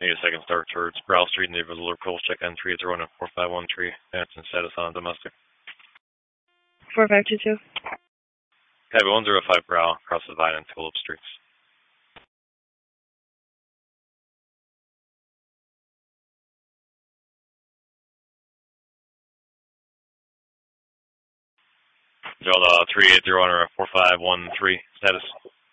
Need a second start towards Brow Street, neighborhood Lord Cole, check on 380 and 4513. That's in status on domestic. 4522. Copy 105 Brow, across the Vine and Tulip Streets. Delta 380 on 4513, status.